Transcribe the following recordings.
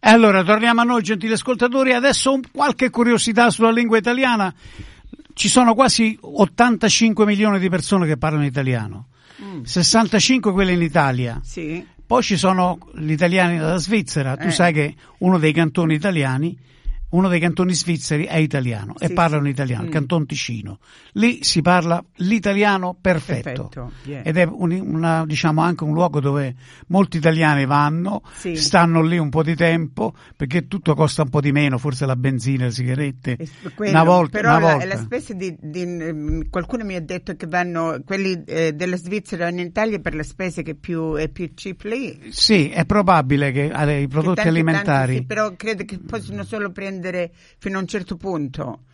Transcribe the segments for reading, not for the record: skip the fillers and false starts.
E allora torniamo a noi, gentili ascoltatori. Adesso qualche curiosità sulla lingua italiana. Ci sono quasi 85 milioni di persone che parlano italiano, 65 quelle in Italia. Sì. Poi ci sono gli italiani della Svizzera. Tu sai che uno dei cantoni svizzeri è italiano e parlano italiano, il Canton Ticino. Lì si parla l'italiano perfetto. Yeah. Ed è diciamo anche un luogo dove molti italiani vanno, stanno lì un po' di tempo, perché tutto costa un po' di meno, forse la benzina, le sigarette. Una volta. La spesa qualcuno mi ha detto che vanno quelli della Svizzera in Italia per le spese che è più cheap lì. Sì, è probabile che i prodotti alimentari. Sì, però credo che possono solo prendere fino a un certo punto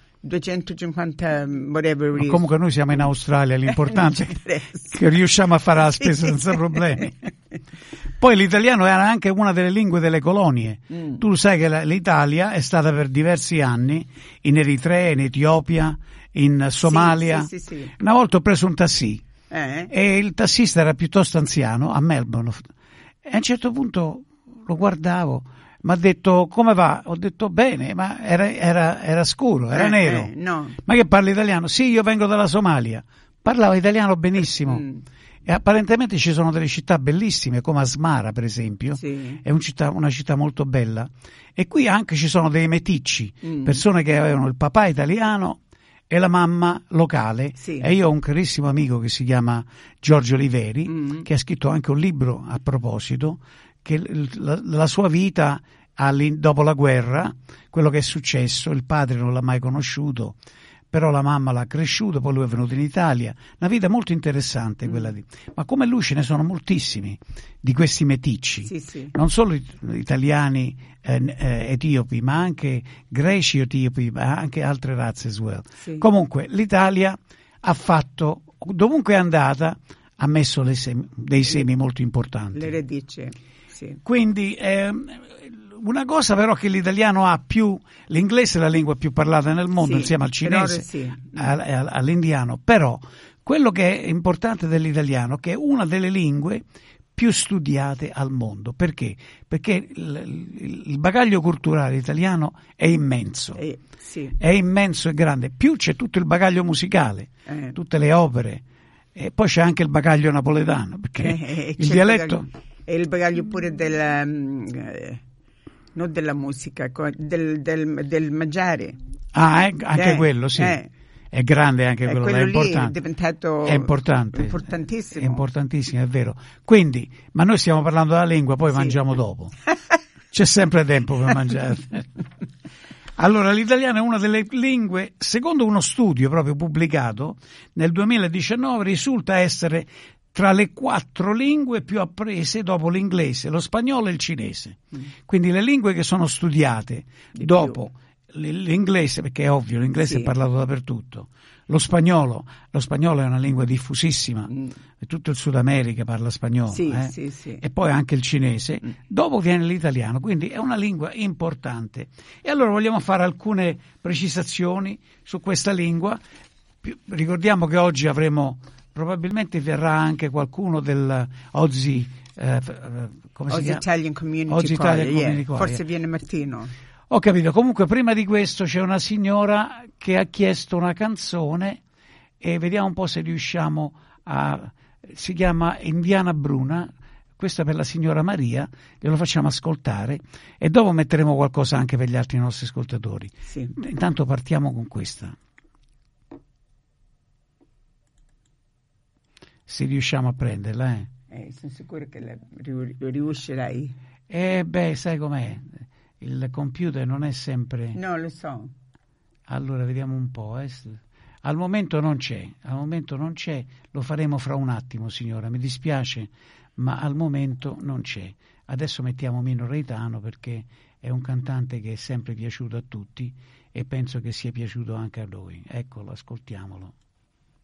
250 whatever. Ma comunque noi siamo in Australia, l'importante è che riusciamo a fare la spesa senza problemi. Poi l'italiano era anche una delle lingue delle colonie. Tu sai che l'Italia è stata per diversi anni in Eritrea, in Etiopia, in Somalia. Sì. Una volta ho preso un taxi e il tassista era piuttosto anziano a Melbourne e a un certo punto lo guardavo. Mi ha detto come va? Ho detto bene, ma era scuro, era nero. No. Ma che parli italiano? Sì, io vengo dalla Somalia. Parlava italiano benissimo. E apparentemente ci sono delle città bellissime come Asmara, per esempio. Sì. È una città molto bella. E qui anche ci sono dei meticci, persone che avevano il papà italiano e la mamma locale. Sì. E io ho un carissimo amico che si chiama Giorgio Oliveri, che ha scritto anche un libro a proposito, che la sua vita dopo la guerra, quello che è successo, il padre non l'ha mai conosciuto, però la mamma l'ha cresciuto, poi lui è venuto in Italia, una vita molto interessante quella lì. Ma come lui ce ne sono moltissimi di questi meticci, non solo italiani etiopi, ma anche greci etiopi, ma anche altre razze as well. Comunque l'Italia ha fatto, dovunque è andata, ha messo dei semi molto importanti. Le radici. Quindi una cosa però che l'italiano ha più, l'inglese è la lingua più parlata nel mondo insieme al cinese, all'indiano, però quello che è importante dell'italiano è che è una delle lingue più studiate al mondo. Perché? Perché il bagaglio culturale italiano è immenso, è immenso e grande, più c'è tutto il bagaglio musicale, tutte le opere, e poi c'è anche il bagaglio napoletano, perché il dialetto... E il bagaglio pure non della musica, del mangiare. Anche quello, sì. È grande anche quello, è importante. È diventato importantissimo. È importantissimo, è vero. Quindi, ma noi stiamo parlando della lingua, poi mangiamo dopo. C'è sempre tempo per mangiare. Allora, l'italiano è una delle lingue, secondo uno studio proprio pubblicato nel 2019, risulta essere tra le 4 lingue più apprese dopo l'inglese, lo spagnolo e il cinese. Quindi le lingue che sono studiate dopo l'inglese, perché è ovvio, l'inglese è parlato dappertutto, lo spagnolo è una lingua diffusissima, tutto il Sud America parla spagnolo, e poi anche il cinese, dopo viene l'italiano, quindi è una lingua importante. E allora vogliamo fare alcune precisazioni su questa lingua. Ricordiamo che oggi probabilmente verrà anche qualcuno del Ozi Italian Community Choir, forse viene Martino. Ho capito. Comunque prima di questo c'è una signora che ha chiesto una canzone e vediamo un po' se riusciamo si chiama Indiana Bruna, questa per la signora Maria, glielo facciamo ascoltare e dopo metteremo qualcosa anche per gli altri nostri ascoltatori. Intanto partiamo con questa. Se riusciamo a prenderla, sono sicuro che riuscirai. Sai com'è? Il computer non è sempre... No, lo so. Allora, vediamo un po'. Al momento non c'è, lo faremo fra un attimo, signora, mi dispiace, ma al momento non c'è. Adesso mettiamo Mino Reitano perché è un cantante che è sempre piaciuto a tutti e penso che sia piaciuto anche a noi. Eccolo, ascoltiamolo.